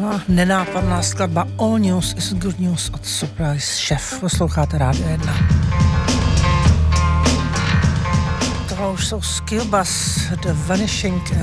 Taková nenápadná skladba All News is Good News od Surprise Chef. Posloucháte Rádio 1. Tohle už jsou Skillbus, The Vanishing